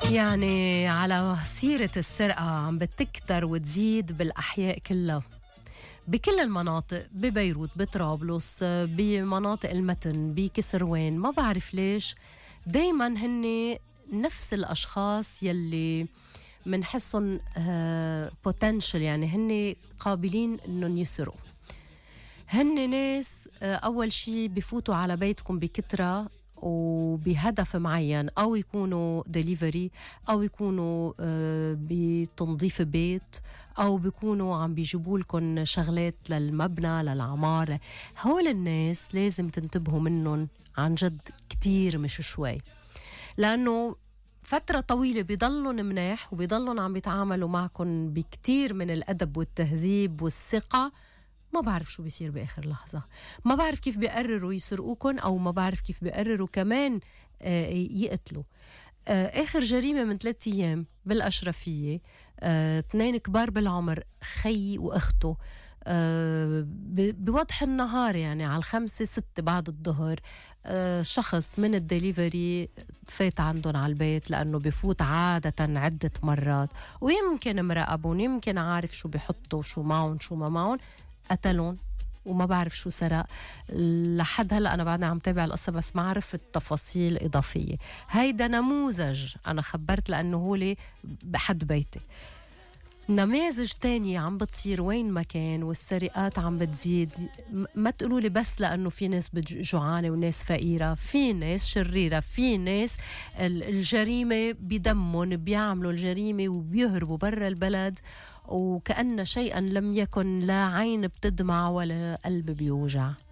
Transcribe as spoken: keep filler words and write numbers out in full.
يعني على سيرة السرقة عم بتكتر وتزيد بالأحياء كلها بكل المناطق، ببيروت، بطرابلس، بمناطق المتن، بكسروان. ما بعرف ليش دايما هن نفس الأشخاص يلي منحسن بوتنشل، يعني هن قابلين انهم يسرقوا. هن ناس أول شي بفوتوا على بيتكم بكترة وبهدف معين، أو يكونوا ديليفري، أو يكونوا بتنظيف بيت، أو بيكونوا عم بيجيبوا لكم شغلات للمبنى للعمارة. هول الناس لازم تنتبهوا منهم عن جد كتير، مش شوي، لأنه فترة طويلة بيضلون مناح وبيضلون عم بيتعاملوا معكم بكتير من الأدب والتهذيب والثقة. ما بعرف شو بيصير بآخر لحظة، ما بعرف كيف بيقرروا يسرقوكن، أو ما بعرف كيف بيقرروا كمان يقتلوا. آخر جريمة من ثلاثة أيام بالأشرفية، اثنين كبار بالعمر، خي وأخته، أه بوضح النهار، يعني على الخمسة ستة بعد الظهر. أه شخص من الدليفري فات عندهم على البيت، لأنه بفوت عادة عدة مرات ويمكن مراقبون، يمكن عارف شو بيحطوا، شو معهم شو ما معهم. قتلون وما بعرف شو سرق. لحد هلأ أنا بعدنا عم تابع القصة، بس ما عرفت تفاصيل إضافية. هيدا نموذج أنا خبرت لأنه هو لي بحد بيتي. نماذج تانية عم بتصير وين ما كان، والسرقات عم بتزيد. ما تقولوا لي بس لأنه في ناس جوعانة وناس فقيرة، في ناس شريرة، في ناس الجريمة بدمهم بيعملوا الجريمة وبيهربوا برا البلد وكأن شيئا لم يكن، لا عين بتدمع ولا قلب بيوجع.